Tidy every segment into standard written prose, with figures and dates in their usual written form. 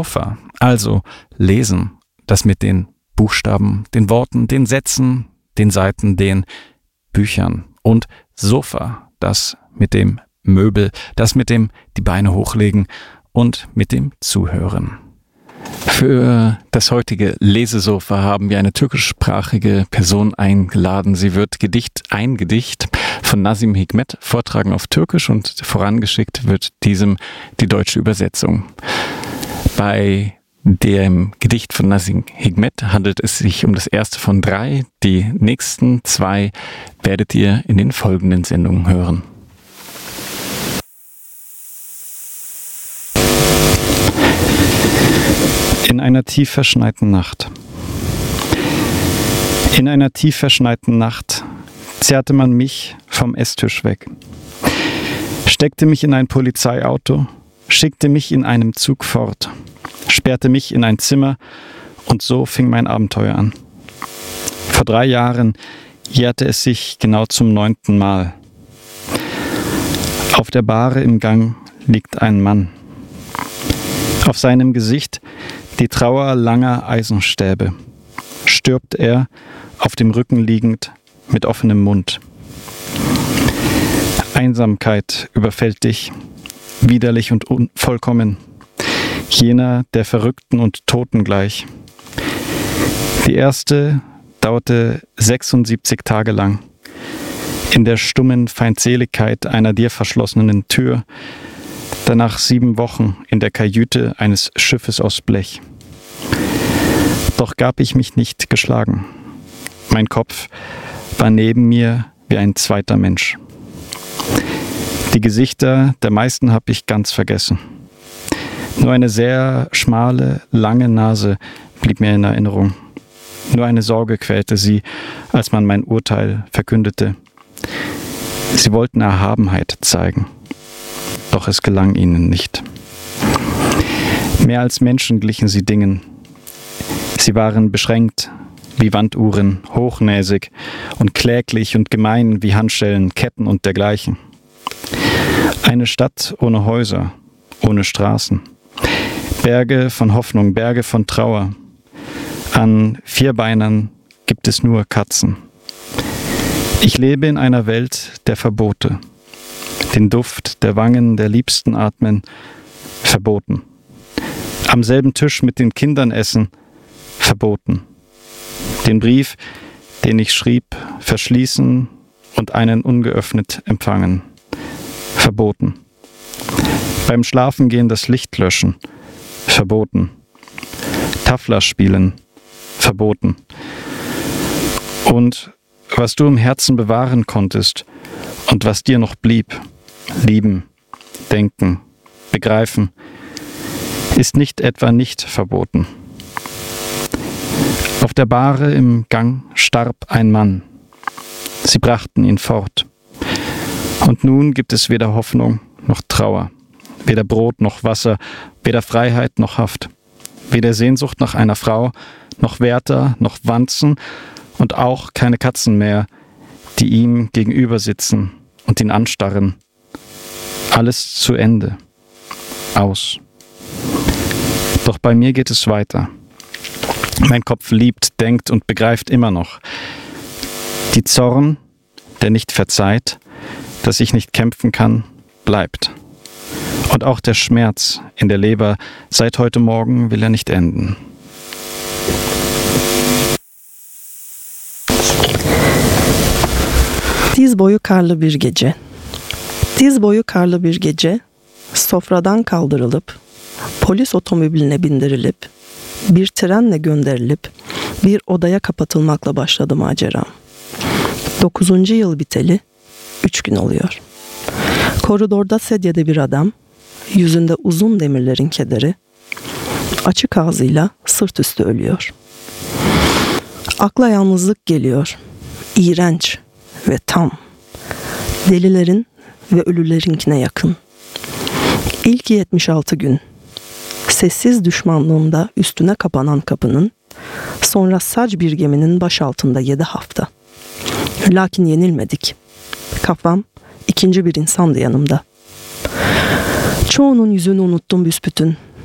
Sofa, also Lesen, das mit den Buchstaben, den Worten, den Sätzen, den Seiten, den Büchern. Und Sofa, das mit dem Möbel, das mit dem die Beine hochlegen und mit dem Zuhören. Für das heutige Lesesofa haben wir eine türkischsprachige Person eingeladen. Sie wird ein Gedicht von Nazım Hikmet vortragen auf Türkisch und vorangeschickt wird diesem die deutsche Übersetzung. Bei dem Gedicht von Nazım Hikmet handelt es sich um das erste von 3. Die nächsten 2 werdet ihr in den folgenden Sendungen hören. In einer tief verschneiten Nacht. In einer tief verschneiten Nacht zerrte man mich vom Esstisch weg, steckte mich in ein Polizeiauto, schickte mich in einem Zug fort, sperrte mich in ein Zimmer und so fing mein Abenteuer an. Vor 3 Jahren jährte es sich genau zum 9. Mal. Auf der Bahre im Gang liegt ein Mann. Auf seinem Gesicht die Trauer langer Eisenstäbe. Stirbt er, auf dem Rücken liegend, mit offenem Mund. Einsamkeit überfällt dich, widerlich und unvollkommen, jener der Verrückten und Toten gleich. Die erste dauerte 76 Tage lang, in der stummen Feindseligkeit einer dir verschlossenen Tür, danach 7 Wochen in der Kajüte eines Schiffes aus Blech. Doch gab ich mich nicht geschlagen. Mein Kopf war neben mir wie ein zweiter Mensch. Die Gesichter der meisten habe ich ganz vergessen. Nur eine sehr schmale, lange Nase blieb mir in Erinnerung. Nur eine Sorge quälte sie, als man mein Urteil verkündete. Sie wollten Erhabenheit zeigen. Doch es gelang ihnen nicht. Mehr als Menschen glichen sie Dingen. Sie waren beschränkt wie Wanduhren, hochnäsig und kläglich und gemein wie Handschellen, Ketten und dergleichen. Eine Stadt ohne Häuser, ohne Straßen. Berge von Hoffnung, Berge von Trauer. An 4 Beinern gibt es nur Katzen. Ich lebe in einer Welt der Verbote. Den Duft der Wangen der Liebsten atmen, verboten. Am selben Tisch mit den Kindern essen, verboten. Den Brief, den ich schrieb, verschließen und einen ungeöffnet empfangen, verboten. Beim Schlafengehen das Licht löschen, verboten. Tafla spielen, verboten. Und was du im Herzen bewahren konntest und was dir noch blieb, lieben, denken, begreifen, ist nicht etwa nicht verboten. Auf der Bahre im Gang starb ein Mann. Sie brachten ihn fort. Und nun gibt es weder Hoffnung noch Trauer, weder Brot noch Wasser, weder Freiheit noch Haft, weder Sehnsucht nach einer Frau, noch Wärter, noch Wanzen und auch keine Katzen mehr, die ihm gegenüber sitzen und ihn anstarren. Alles zu Ende. Aus. Doch bei mir geht es weiter. Mein Kopf liebt, denkt und begreift immer noch. Die Zorn, der nicht verzeiht, dass ich nicht kämpfen kann, bleibt. Und auch der Schmerz in der Leber seit heute Morgen will er nicht enden. Diz boyu karlı bir gece. Diz boyu karlı bir gece, sofradan kaldırılıp, polis otomobiline bindirilip, bir trenle gönderilip, bir odaya kapatılmakla başladı maceram. 9. yıl biteli 3 gün oluyor. Koridorda sedyede bir adam, yüzünde uzun demirlerin kederi, açık ağzıyla sırt üstü ölüyor. Akla yalnızlık geliyor, iğrenç ve tam, delilerin ve ölülerinkine yakın. İlk 76 gün, sessiz düşmanlığımda üstüne kapanan kapının, sonra sac bir geminin baş altında 7 hafta. Lakin yenilmedik. Kafam, ikinci bir insandı yanımda. Çoğunun yüzünü unuttum büsbütün.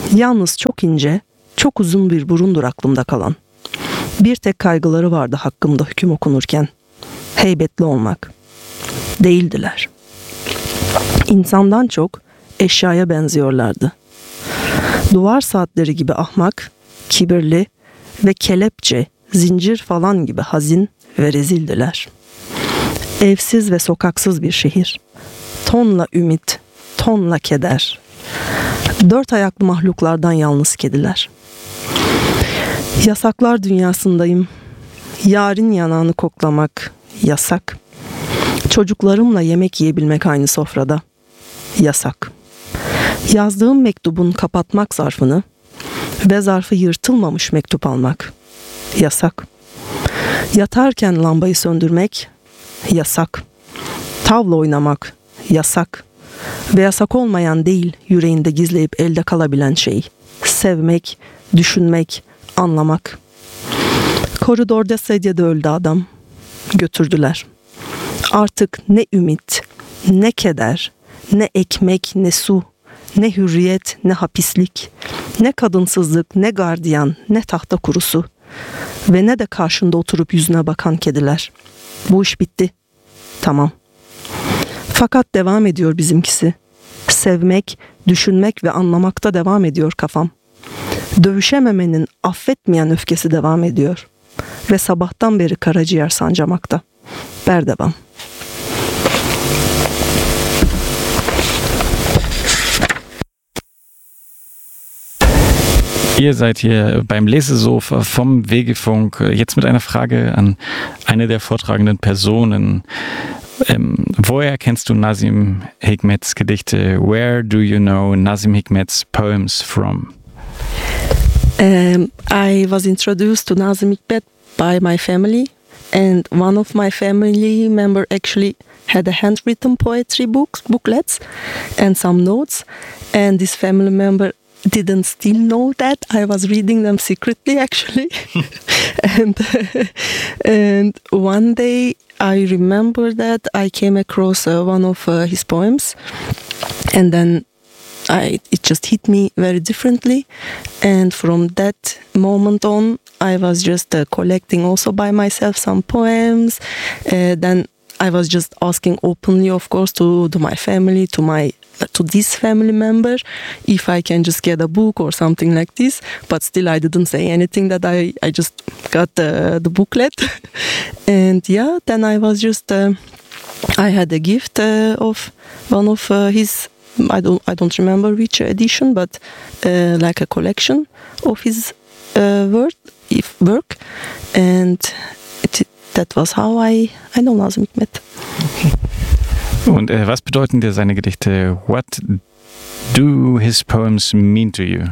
Yalnız çok ince, çok uzun bir burundur aklımda kalan. Bir tek kaygıları vardı hakkımda hüküm okunurken. Heybetli olmak. Değildiler. İnsandan çok eşyaya benziyorlardı. Duvar saatleri gibi ahmak, kibirli ve kelepçe, zincir falan gibi hazin ve rezildiler. Evsiz ve sokaksız bir şehir. Tonla ümit, tonla keder. Dört ayaklı mahluklardan yalnız kediler. Yasaklar dünyasındayım. Yarın yanağını koklamak yasak. Çocuklarımla yemek yiyebilmek aynı sofrada yasak. Yazdığım mektubun kapatmak zarfını ve zarfı yırtılmamış mektup almak yasak. Yatarken lambayı söndürmek yasak. Tavla oynamak yasak. Ve yasak olmayan değil, yüreğinde gizleyip elde kalabilen şey. Sevmek, düşünmek, anlamak. Koridorda sedyede öldü adam. Götürdüler. Artık ne ümit, ne keder, ne ekmek, ne su, ne hürriyet, ne hapislik, ne kadınsızlık, ne gardiyan, ne tahta kurusu ve ne de karşında oturup yüzüne bakan kediler. Bu iş bitti. Tamam. Fakat devam ediyor bizimkisi. Sevmek, düşünmek ve anlamakta devam ediyor kafam. Dövüşememenin affetmeyen öfkesi devam ediyor. Ve sabahtan beri karaciğer sancamakta. Berdevam. Ihr seid hier beim Lesesofa vom Wegefunk. Jetzt mit einer Frage an eine der vortragenden Personen. Woher kennst du Nazim Hikmet's Gedichte? Where do you know Nazim Hikmet's poems from? I was introduced to Nazim Hikmet by my family, and one of my family member actually had a handwritten poetry booklets and some notes, and this family member didn't still know that I was reading them secretly actually. and one day I remember that I came across one of his poems, and then it just hit me very differently, and from that moment on I was just collecting also by myself some poems. Then I was just asking openly, of course, to my family, to this family member, if I can just get a book or something like this. But still, I didn't say anything. That I just got the booklet, and yeah, then I was just I had a gift of one of his. I don't remember which edition, but like a collection of his work, and that was how I know Nazim Hikmet. Und was bedeuten dir seine Gedichte? What do his poems mean to you?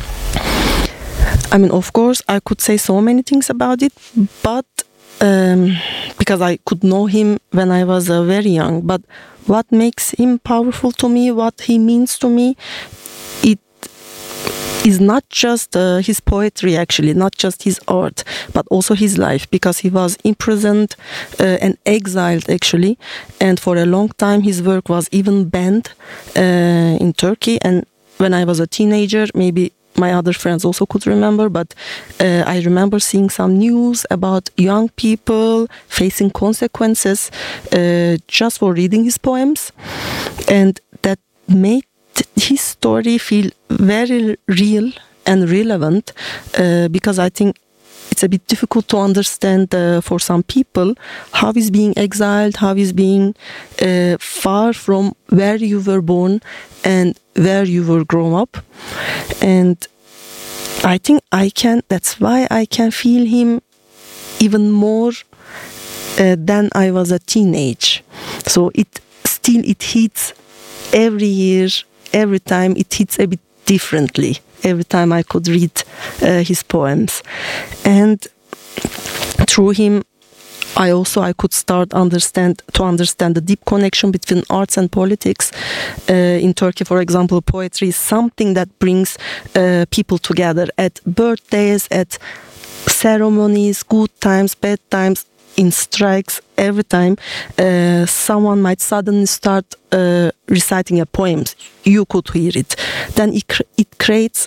I mean, of course, I could say so many things about it, but because I could know him when I was very young. But what makes him powerful to me, what he means to me, it is not just his poetry, actually, not just his art, but also his life, because he was imprisoned and exiled, actually, and for a long time his work was even banned in Turkey. And when I was a teenager, maybe my other friends also could remember, but I remember seeing some news about young people facing consequences just for reading his poems, and that made his story feel very real and relevant, because I think it's a bit difficult to understand for some people how is being exiled, how is being far from where you were born and where you were grown up. And I think that's why I can feel him even more than I was a teenage. So it hits every year, every time it hits a bit differently. Every time I could read his poems, and through him, I could start to understand the deep connection between arts and politics. In Turkey, for example, poetry is something that brings people together at birthdays, at ceremonies, good times, bad times, in strikes. Every time someone might suddenly start reciting a poem, you could hear it. Then it creates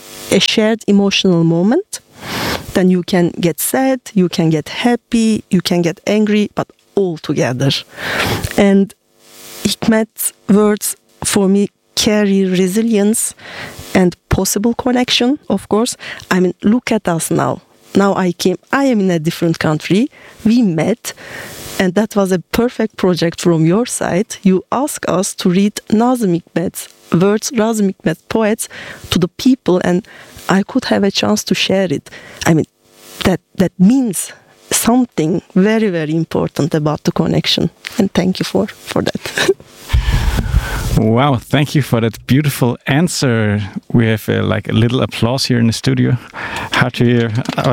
a shared emotional moment. Then you can get sad, you can get happy, you can get angry, but all together. And Hikmet's words for me carry resilience and possible connection, of course. I mean, look at us now. Now I am in a different country. We met, and that was a perfect project from your side. You asked us to read Nazım Hikmet's words, Nazım Hikmet's poets to the people, and I could have a chance to share it. I mean, that means something very, very important about the connection. And thank you for that. Wow, thank you for that beautiful answer. We have like a little applause here in the studio. Hard to hear.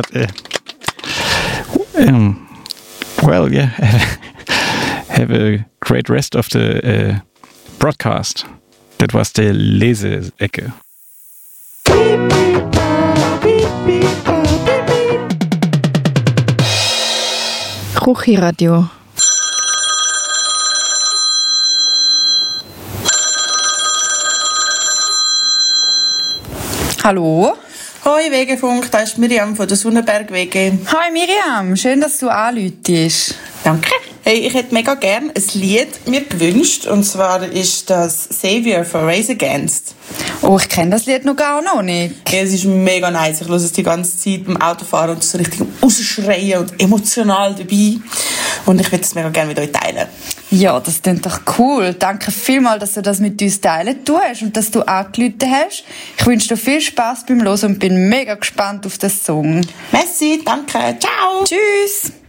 Well, yeah, have a great rest of the broadcast. That was the Leseecke. Ruchi-Radio. Hallo? Hoi Wegefunk, da ist Miriam von der Sonnenberg WG. Hi Miriam, schön, dass du anrufst. Danke. Hey, ich hätte mega gerne ein Lied mir gewünscht, und zwar ist das Savior von Rise Against. Oh, ich kenne das Lied noch gar nicht. Ja, es ist mega nice. Ich höre es die ganze Zeit beim Autofahren und so richtig rausschreien und emotional dabei. Und ich würde es mega gerne mit euch teilen. Ja, das klingt doch cool. Danke vielmals, dass du das mit uns teilen tust und dass du angerufen hast. Ich wünsche dir viel Spass beim Hören und bin mega gespannt auf den Song. Merci, danke, ciao. Tschüss.